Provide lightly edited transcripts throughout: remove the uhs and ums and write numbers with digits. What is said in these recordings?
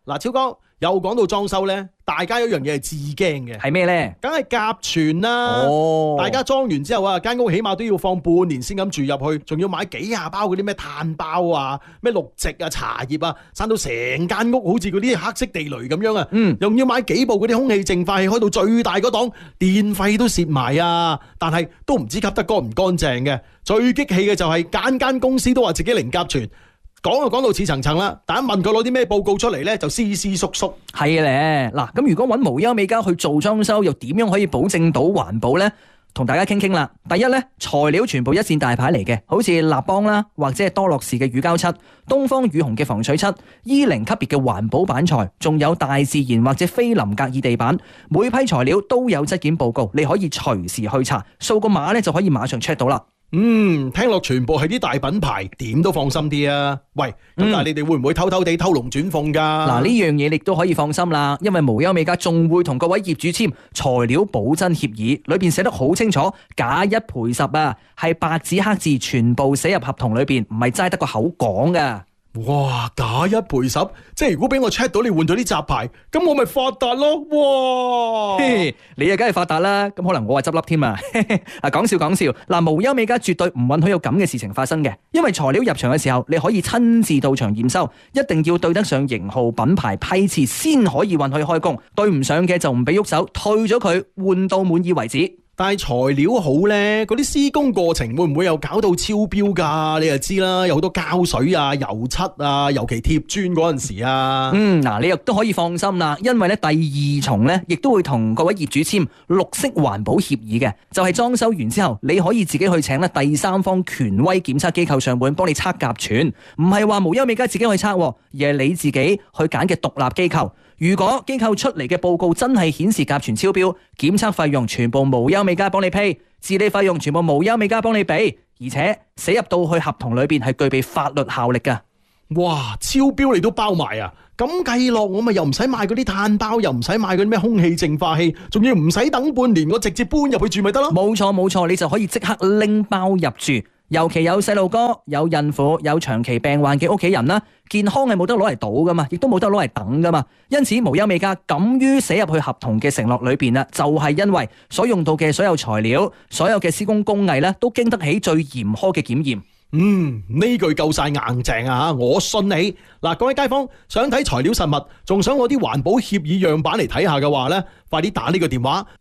嗱，超哥又講到裝修咧，大家有樣嘢係至驚嘅， 係咩咧？ 梗係甲醛啦。大家裝完之後啊，間屋起碼都要放半年先咁住入去，仲要買幾廿包嗰啲咩炭包啊、咩綠植啊、茶葉啊，散到成間屋好似嗰啲黑色地雷咁樣啊。又要買幾部嗰啲空氣淨化器開到最大嗰檔，電費都蝕埋啊。但係都唔知吸得乾唔乾淨嘅。最激氣嘅就係間公司都話自己零甲醛。講就講到似層層啦，大家問佢攞啲咩報告出嚟咧，就斯斯縮縮。 係咧，嗱，咁如果揾無憂美家去做裝修，又點樣可以保證到環保呢？同大家傾傾啦。第一咧，材料全部一線大牌嚟嘅，好似立邦啦，或者係多樂士嘅乳膠漆、東方雨虹嘅防水漆、E0級別嘅環保板材，仲有大自然或者菲林格爾地板，每批材料都有質檢報告，你可以隨時去查，掃個碼咧就可以馬上 check 到啦。 聽落全部係啲大品牌，點都放心啲啊！喂，咁但係你哋會唔會偷偷地偷龍轉鳳㗎？ 嗱，呢樣嘢你都可以放心啦，因為無憂美家仲會同各位業主簽材料保真協議，裏邊寫得好清楚，假一賠十啊，係白紙黑字全部寫入合同裏邊，唔係齋得個口講㗎。 哇！假一賠十，即係如果俾我 check 到你換咗啲雜牌，咁我咪發達咯！哇！ 你啊，梗係發達啦，咁可能我係執笠添啊！講笑講笑，嗱，無憂美家絕對唔允許有咁嘅事情發生嘅，因為材料入場嘅時候，你可以親自到場驗收，一定要對得上型號、品牌、批次先可以允許開工，對唔上嘅就唔俾喐手，退咗佢，換到滿意為止。 但係材料好呢，嗰啲施工過程會唔會又搞到超標㗎？你就知啦，有好多膠水啊、油漆啊，尤其貼磚嗰陣時啊。 嗱，你亦都可以放心啦，因為咧第二重咧，亦都會同各位業主簽綠色環保協議嘅，就係裝修完之後，你可以自己去請咧第三方權威檢測機構上門幫你測甲醛，唔係話無憂美家自己去測，而係你自己去揀嘅獨立機構。如果機構出嚟嘅報告真係顯示甲醛超標，檢測費用全部無憂美家幫你批，治理費用全部無憂美家幫你俾，而且寫入到去合同裏邊係具備法律效力㗎。 哇！超標你都包埋啊！咁計落我咪又唔使買嗰啲炭包，又唔使買嗰啲咩空氣淨化器，仲要唔使等半年，我直接搬入去住咪得咯？ 冇錯，你就可以即刻拎包入住。尤其有細路哥、有孕婦、有長期病患嘅屋企人啦，健康係冇得攞嚟賭噶嘛，亦都冇得攞嚟等噶嘛。因此，無憂美家敢於寫入去合同嘅承諾裏邊啦，就係因為所用到嘅所有材料、所有嘅施工工藝咧，都經得起最嚴苛嘅檢驗。 呢句夠晒硬淨啊！我信你。嗱，各位街坊想睇材料實物，仲想攞啲環保協議樣板嚟睇下嘅話呢，快啲打呢個電話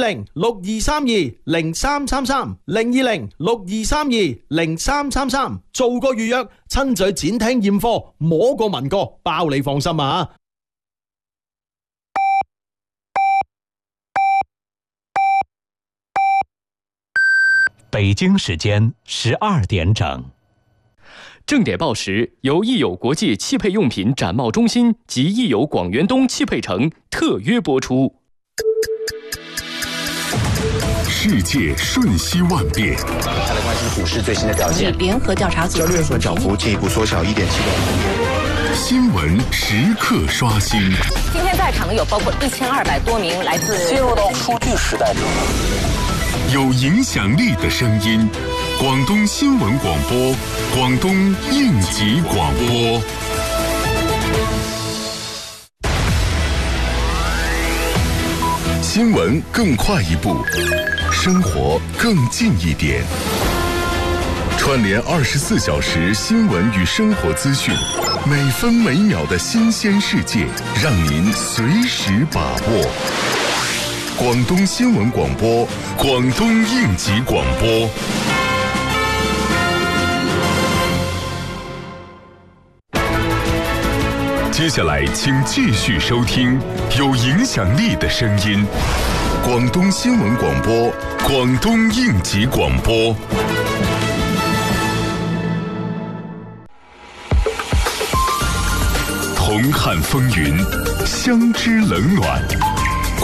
020-6232-0333，020-6232-0333，做個預約，親自去展廳驗貨，摸過聞過，包你放心啊！ 北京时间12点整。 正点报时由益友国际汽配用品展贸中心及益友广源东汽配城特约播出。 世界瞬息万变， 它的关系股市最新的表现。 联合调查组交易所涨幅进一步缩小1.7%。 新闻时刻刷新。 今天在场的有包括1200多名来自进入到数据时代。 有影响力的声音，广东新闻广播，广东应急广播。新闻更快一步，生活更近一点。串联24小时新闻与生活资讯，每分每秒的新鲜世界，让您随时把握。广东新闻广播，广东应急广播。接下来，请继续收听有影响力的声音——广东新闻广播，广东应急广播。同看风云，相知冷暖。